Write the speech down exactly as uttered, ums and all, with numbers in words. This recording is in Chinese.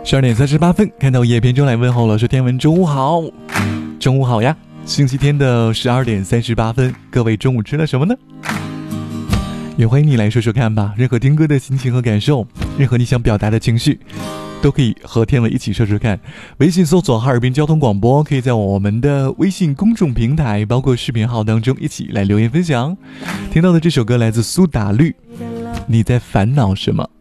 十二点三十八分，看到叶片中来问候了，说天文中午好，中午好呀！星期天的十二点三十八分，各位中午吃了什么呢？也欢迎你来说说看吧，任何听歌的心情和感受，任何你想表达的情绪，都可以和天文一起说说看。微信搜索哈尔滨交通广播，可以在我们的微信公众平台包括视频号当中一起来留言分享。听到的这首歌来自苏打绿，你在烦恼什么？